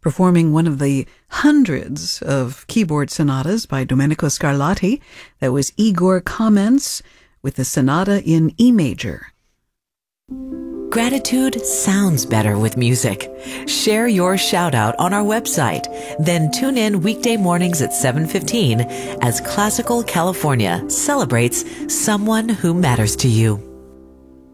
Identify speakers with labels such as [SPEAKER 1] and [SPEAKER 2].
[SPEAKER 1] performing one of the hundreds of keyboard sonatas by Domenico Scarlatti. That was Igor Kamens with the sonata in E major.
[SPEAKER 2] Gratitude sounds better with music. Share your shout out on our website. Then tune in weekday mornings at 7:15 as Classical California celebrates someone who matters to you.